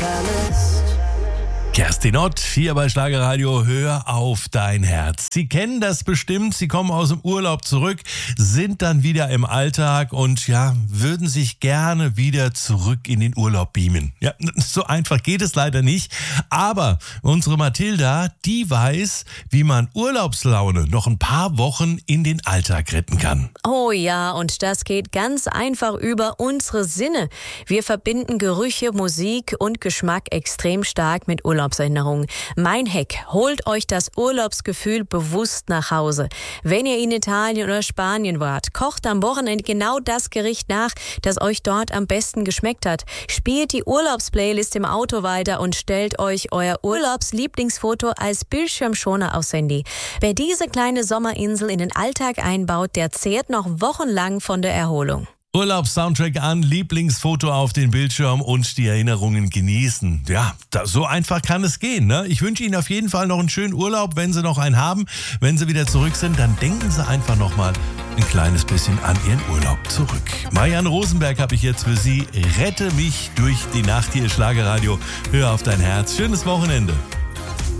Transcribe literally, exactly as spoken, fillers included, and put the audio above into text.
Kerstin Ott, hier bei Schlagerradio, hör auf dein Herz. Sie kennen das bestimmt, Sie kommen aus dem Urlaub zurück, sind dann wieder im Alltag und ja, würden sich gerne wieder zurück in den Urlaub beamen. Ja, so einfach geht es leider nicht, aber unsere Mathilda, die weiß, wie man Urlaubslaune noch ein paar Wochen in den Alltag retten kann. Oh ja, und das geht ganz einfach über unsere Sinne. Wir verbinden Gerüche, Musik und Geschmack extrem stark mit Urlaubserinnerungen. Mein Hack: holt euch das Urlaubsgefühl bewusst nach Hause. Wenn ihr in Italien oder Spanien wart, kocht am Wochenende genau das Gericht nach, das euch dort am besten geschmeckt hat. Spielt die Urlaubsplaylist im Auto weiter und stellt euch euer Urlaubslieblingsfoto als Bildschirmschoner aufs Handy. Wer diese kleine Sommerinsel in den Alltag einbaut, der zehrt noch wochenlang von der Erholung. Urlaubssoundtrack an, Lieblingsfoto auf den Bildschirm und die Erinnerungen genießen. Ja, da, so einfach kann es gehen, ne? Ich wünsche Ihnen auf jeden Fall noch einen schönen Urlaub, wenn Sie noch einen haben. Wenn Sie wieder zurück sind, dann denken Sie einfach noch mal ein kleines bisschen an Ihren Urlaub zurück. Marianne Rosenberg habe ich jetzt für Sie. Rette mich durch die Nacht, hier Schlagerradio. Hör auf dein Herz. Schönes Wochenende.